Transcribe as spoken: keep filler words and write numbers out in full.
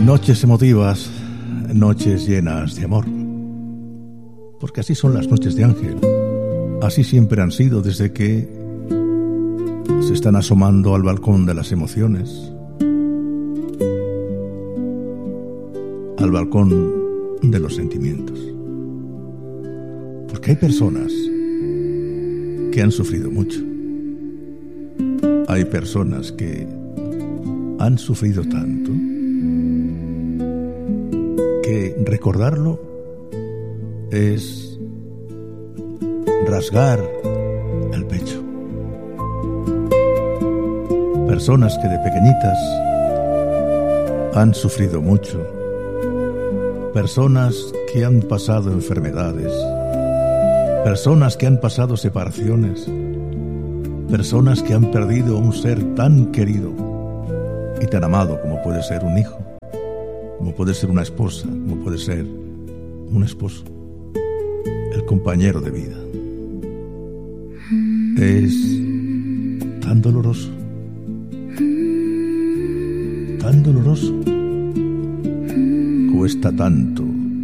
Noches emotivas, noches llenas de amor. Porque así son las noches de Ángel. Así siempre han sido desde que se están asomando al balcón de las emociones, al balcón de los sentimientos. Porque hay personas que han sufrido mucho. Hay personas que han sufrido tanto que recordarlo es rasgar el pecho. Personas que de pequeñitas han sufrido mucho. Personas que han pasado enfermedades. Personas que han pasado separaciones. Personas que han perdido a un ser tan querido y tan amado como puede ser un hijo, como puede ser una esposa, como puede ser un esposo, el compañero de vida. Es tan doloroso, tan doloroso, cuesta tanto